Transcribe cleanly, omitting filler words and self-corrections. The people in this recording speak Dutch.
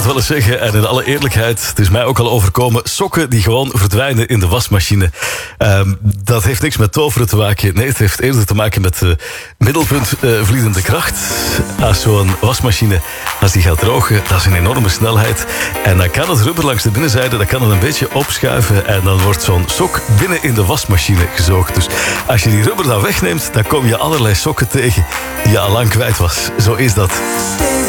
het wel eens zeggen, en in alle eerlijkheid, het is mij ook al overkomen, sokken die gewoon verdwijnen in de wasmachine. Dat heeft niks met toveren te maken. Nee, het heeft eerder te maken met middelpuntvliedende kracht. Als zo'n wasmachine, als die gaat drogen, dat is een enorme snelheid. En dan kan het rubber langs de binnenzijde, dat kan het een beetje opschuiven. En dan wordt zo'n sok binnen in de wasmachine gezoogd. Dus als je die rubber dan wegneemt, dan kom je allerlei sokken tegen die je al lang kwijt was. Zo is dat.